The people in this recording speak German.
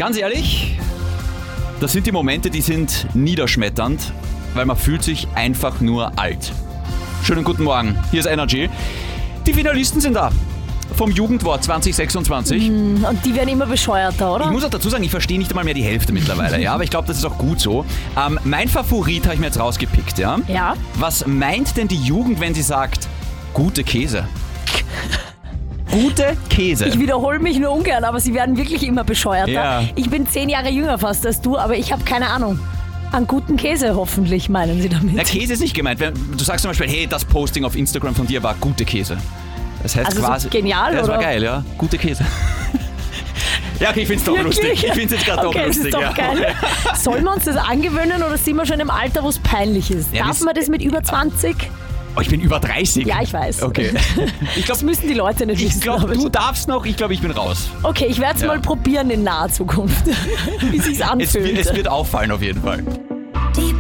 Ganz ehrlich, das sind die Momente, die sind niederschmetternd, weil man fühlt sich einfach nur alt. Schönen guten Morgen, hier ist Energy. Die Finalisten sind da. Vom Jugendwort 2026. Und die werden immer bescheuerter, oder? Ich muss auch dazu sagen, ich verstehe nicht einmal mehr die Hälfte mittlerweile, ja, aber ich glaube, das ist auch gut so. Mein Favorit habe ich mir jetzt rausgepickt, ja. Ja. Was meint denn die Jugend, wenn sie sagt, gute Käse? Gute Käse. Ich wiederhole mich nur ungern, aber sie werden wirklich immer bescheuerter. Ja. Ich bin 10 Jahre jünger fast als du, aber ich habe keine Ahnung. An guten Käse hoffentlich, meinen sie damit. Na, Käse ist nicht gemeint. Du sagst zum Beispiel, hey, das Posting auf Instagram von dir war gute Käse. Das heißt Also quasi... so genial, das oder? war geil, ja. Gute Käse. Ja, okay, ich find's doch Wirklich? lustig. Ich find's jetzt gerade doch Okay, das lustig. ist doch geil. Sollen wir uns das angewöhnen oder sind wir schon im Alter, wo es peinlich ist? Ja, Darf man das mit über 20? Oh, ich bin über 30. Ja, ich weiß. Okay. Das müssen die Leute nicht wissen. Ich glaube, du darfst noch. Ich glaube, ich bin raus. Okay, ich werde es Ja. mal probieren in naher Zukunft, wie sich's anfühlt. Es wird auffallen auf jeden Fall.